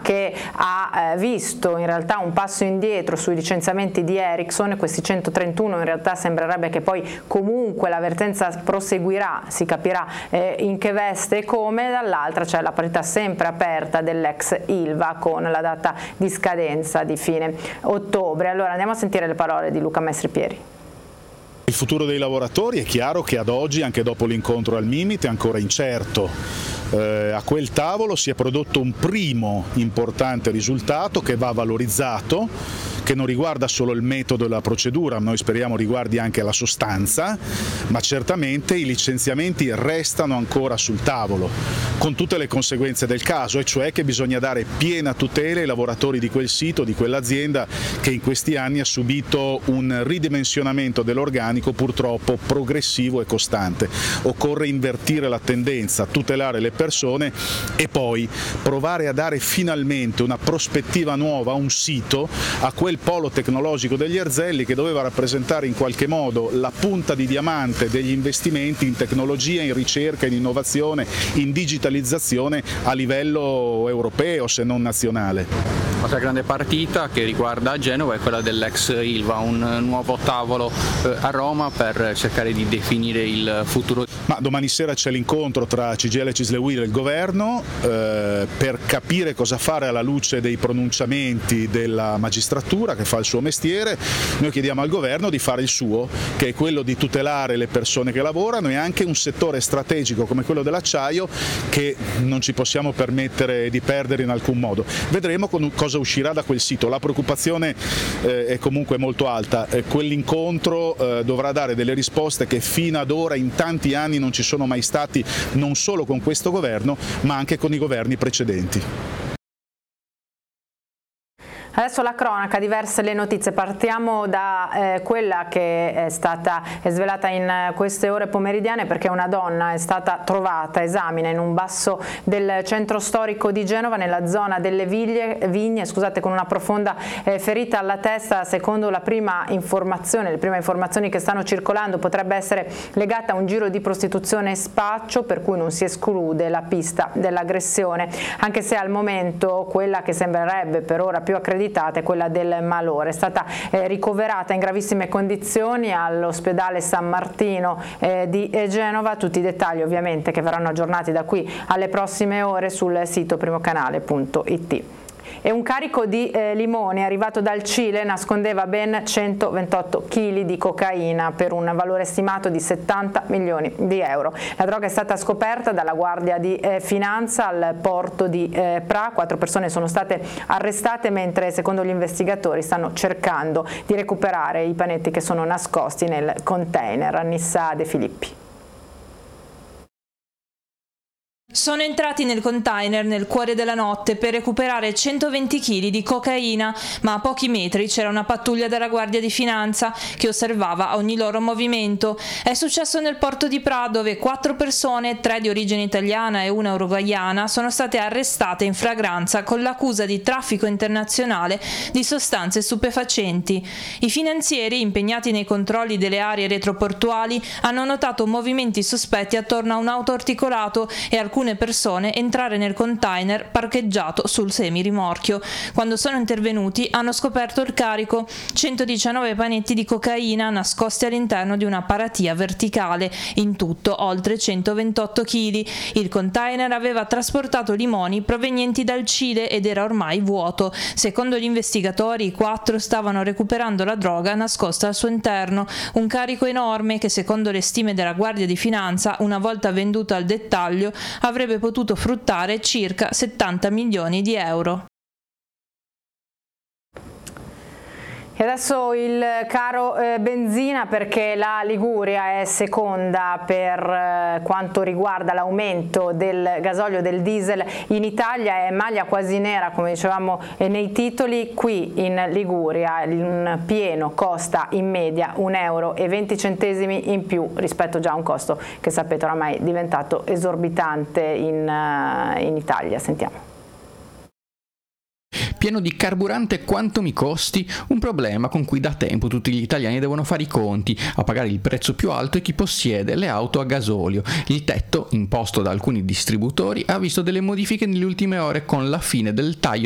che ha visto in realtà un passo indietro sui licenziamenti di Ericsson. Questi 131 in realtà sembrerebbe che poi comunque la vertenza proseguirà, si capirà in che veste e come. Dall'altra c'è la parità sempre aperta dell'ex Ilva con la data di scadenza di fine ottobre. Allora andiamo a sentire le parole di Luca Messtripieri. Il futuro dei lavoratori è chiaro che ad oggi, anche dopo l'incontro al Mimit, è ancora incerto. A quel tavolo si è prodotto un primo importante risultato che va valorizzato, che non riguarda solo il metodo e la procedura, noi speriamo riguardi anche la sostanza, ma certamente i licenziamenti restano ancora sul tavolo, con tutte le conseguenze del caso, e cioè che bisogna dare piena tutela ai lavoratori di quel sito, di quell'azienda che in questi anni ha subito un ridimensionamento dell'organico purtroppo progressivo e costante. Occorre invertire la tendenza, tutelare le persone e poi provare a dare finalmente una prospettiva nuova a un sito, a quel polo tecnologico degli Erzelli che doveva rappresentare in qualche modo la punta di diamante degli investimenti in tecnologia, in ricerca, in innovazione, in digitalizzazione a livello europeo se non nazionale. Un'altra grande partita che riguarda Genova è quella dell'ex Ilva, un nuovo tavolo a Roma per cercare di definire il futuro. Ma domani sera c'è l'incontro tra CGIL e Cisle e il governo per capire cosa fare alla luce dei pronunciamenti della magistratura che fa il suo mestiere. Noi chiediamo al governo di fare il suo, che è quello di tutelare le persone che lavorano e anche un settore strategico come quello dell'acciaio che non ci possiamo permettere di perdere in alcun modo. Vedremo cosa uscirà da quel sito. La preoccupazione è comunque molto alta. Quell'incontro dovrà dare delle risposte che fino ad ora in tanti anni non ci sono mai stati, non solo con questo governo ma anche con i governi precedenti. Adesso la cronaca, diverse le notizie, partiamo da quella che è stata svelata in queste ore pomeridiane, perché una donna è stata trovata esamine in un basso del centro storico di Genova, nella zona delle vigne, con una profonda ferita alla testa. Secondo le prime informazioni che stanno circolando, potrebbe essere legata a un giro di prostituzione e spaccio, per cui non si esclude la pista dell'aggressione, anche se al momento quella che sembrerebbe per ora più accreditata è quella del malore. È stata ricoverata in gravissime condizioni all'ospedale San Martino di Genova. Tutti i dettagli ovviamente che verranno aggiornati da qui alle prossime ore sul sito primocanale.it. E un carico di limoni arrivato dal Cile nascondeva ben 128 kg di cocaina per un valore stimato di 70 milioni di euro. La droga è stata scoperta dalla Guardia di Finanza al porto di Pra. 4 persone sono state arrestate, mentre secondo gli investigatori stanno cercando di recuperare i panetti che sono nascosti nel container. Annissa De Filippi. Sono entrati nel container nel cuore della notte per recuperare 120 kg di cocaina, ma a pochi metri c'era una pattuglia della Guardia di Finanza che osservava ogni loro movimento. È successo nel porto di Pra, dove 4 persone, 3 di origine italiana e una uruguaiana, sono state arrestate in flagranza con l'accusa di traffico internazionale di sostanze stupefacenti. I finanzieri, impegnati nei controlli delle aree retroportuali, hanno notato movimenti sospetti attorno a un auto articolato e alcune persone entrare nel container parcheggiato sul semirimorchio. Quando sono intervenuti hanno scoperto il carico, 119 panetti di cocaina nascosti all'interno di una paratia verticale, in tutto oltre 128 kg. Il container aveva trasportato limoni provenienti dal Cile ed era ormai vuoto. Secondo gli investigatori, i 4 stavano recuperando la droga nascosta al suo interno, un carico enorme che secondo le stime della Guardia di Finanza, una volta venduto al dettaglio, avrebbe potuto fruttare circa 70 milioni di euro. E adesso il caro benzina, perché la Liguria è seconda per quanto riguarda l'aumento del gasolio, del diesel in Italia, è maglia quasi nera come dicevamo nei titoli. Qui in Liguria un pieno costa in media 1,20 euro in più rispetto già a un costo che sapete oramai è diventato esorbitante in Italia. Sentiamo. Pieno di carburante quanto mi costi? Un problema con cui da tempo tutti gli italiani devono fare i conti. A pagare il prezzo più alto è chi possiede le auto a gasolio. Il tetto, imposto da alcuni distributori, ha visto delle modifiche nelle ultime ore con la fine del taglio